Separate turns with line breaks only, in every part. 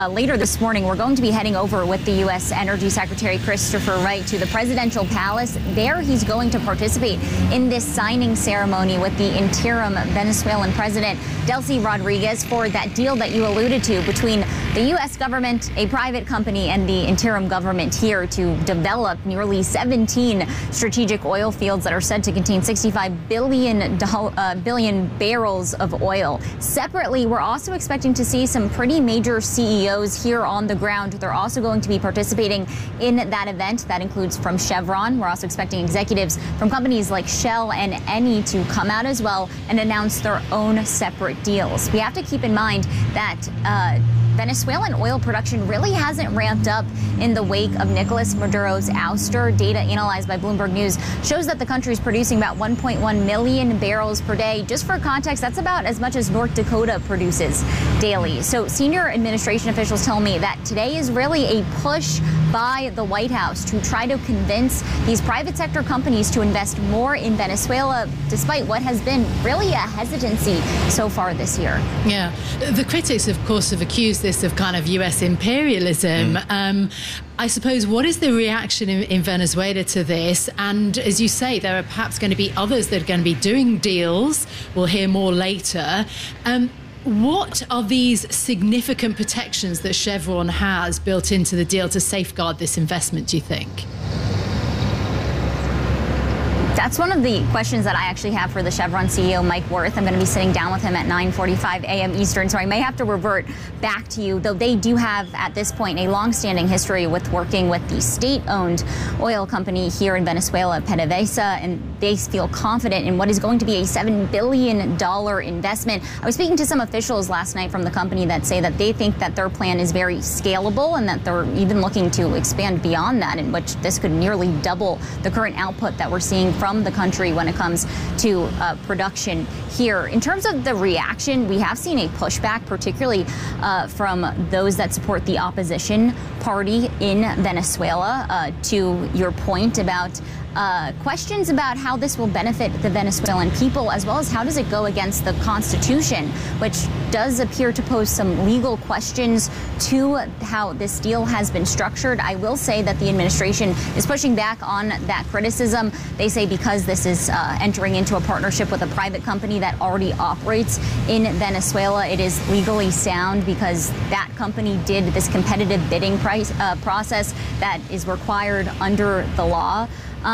Later this morning, we're going to be heading over with the U.S. Energy Secretary Christopher Wright to the presidential palace. There, he's going to participate in this signing ceremony with the interim Venezuelan president, Delcy Rodriguez, for that deal that you alluded to between the U.S. government, a private company, and the interim government here to develop nearly 17 strategic oil fields that are said to contain 65 billion barrels of oil. Separately, we're also expecting to see some pretty major CEOs here on the ground. They're also going to be participating in that event. That includes from Chevron. We're also expecting executives from companies like Shell and Eni to come out as well and announce their own separate deals. We have to keep in mind that Venezuelan oil production really hasn't ramped up in the wake of Nicolas Maduro's ouster. Data analyzed by Bloomberg News shows that the country is producing about 1.1 million barrels per day. Just for context, that's about as much as North Dakota produces daily. So senior administration officials tell me that today is really a push by the White House to try to convince these private sector companies to invest more in Venezuela, despite what has been really a hesitancy so far this year.
Yeah, the critics, of course, have accused this of kind of U.S. imperialism. I suppose, what is the reaction in Venezuela to this? And as you say, there are perhaps going to be others that are going to be doing deals. We'll hear more later. What are these significant protections that Chevron has built into the deal to safeguard this investment, do you think?
That's one of the questions that I actually have for the Chevron CEO, Mike Wirth. I'm going to be sitting down with him at 9:45 a.m. Eastern, so I may have to revert back to you, though they do have, at this point, a longstanding history with working with the state-owned oil company here in Venezuela, PDVSA, and they feel confident in what is going to be a $7 billion investment. I was speaking to some officials last night from the company that say that they think that their plan is very scalable and that they're even looking to expand beyond that, in which this could nearly double the current output that we're seeing from the country when it comes to production here. In terms of the reaction, we have seen a pushback, particularly from those that support the opposition party in Venezuela, to your point about questions about how this will benefit the Venezuelan people, as well as how does it go against the Constitution, which does appear to pose some legal questions to how this deal has been structured. I will say that the administration is pushing back on that criticism. They say because this is entering into a partnership with a private company that already operates in Venezuela, it is legally sound because that company did this competitive bidding process that is required under the law.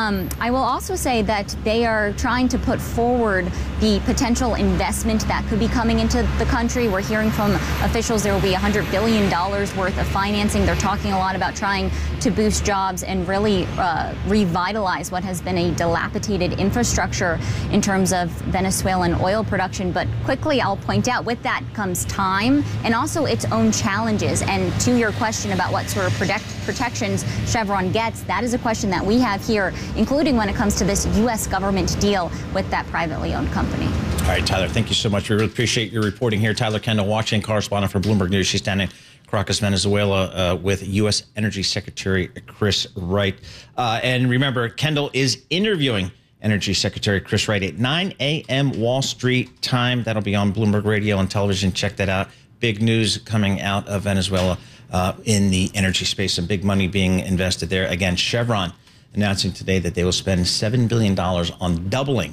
I will also say that they are trying to put forward the potential investment that could be coming into the country. We're hearing from officials there will be $100 billion worth of financing. They're talking a lot about trying to boost jobs and really revitalize what has been a dilapidated infrastructure in terms of Venezuelan oil production. But quickly, I'll point out, with that comes time and also its own challenges. And to your question about what sort of protections Chevron gets, that is a question that we have here, including when it comes to this U.S. government deal with that privately owned company.
All right, Tyler, thank you so much. We really appreciate your reporting here. Tyler Kendall, Washington correspondent for Bloomberg News. She's down in Caracas, Venezuela, with U.S. Energy Secretary Chris Wright. And remember, Kendall is interviewing Energy Secretary Chris Wright at 9 a.m. Wall Street time. That'll be on Bloomberg Radio and television. Check that out. Big news coming out of Venezuela in the energy space. Some big money being invested there. Again, Chevron announcing today that they will spend $7 billion on doubling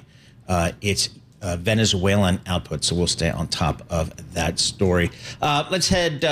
its Venezuelan output. So we'll stay on top of that story. Let's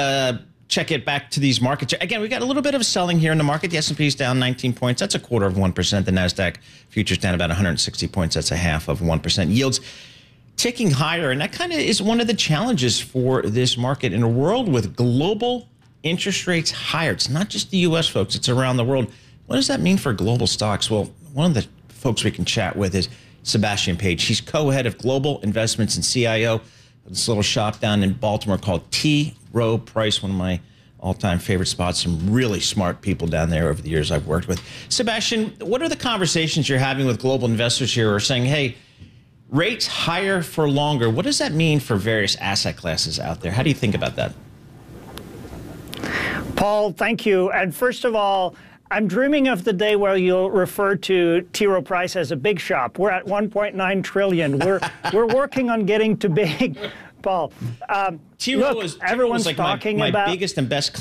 check it back to these markets. Again, we got a little bit of selling here in the market. The S&P is down 19 points. That's 0.25%. The NASDAQ futures down about 160 points. That's 0.5%. Yields ticking higher. And that kind of is one of the challenges for this market in a world with global interest rates higher. It's not just the U.S., folks. It's around the world. What does that mean for global stocks? Well, one of the folks we can chat with is Sebastian Page. He's co-head of global investments and CIO of this little shop down in Baltimore called T. Rowe Price, one of my all-time favorite spots. Some really smart people down there over the years I've worked with. Sebastian, what are the conversations you're having with global investors here who are saying, hey, rates higher for longer? What does that mean for various asset classes out there? How do you think about that?
Paul, thank you. And first of all, I'm dreaming of the day where you'll refer to T. Rowe Price as a big shop. We're at $1.9 trillion. We're working on getting to big. Paul,
T-Rowe
look,
was
everyone's
like
talking
my
about
biggest and best